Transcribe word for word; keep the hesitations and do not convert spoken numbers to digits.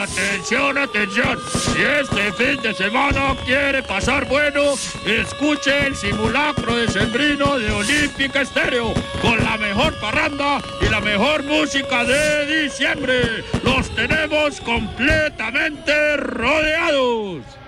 Atención, atención. Si este fin de semana quiere pasar bueno, escuche el simulacro decembrino de Olímpica Estéreo con la mejor parranda y la mejor música de diciembre. Los tenemos completamente rodeados.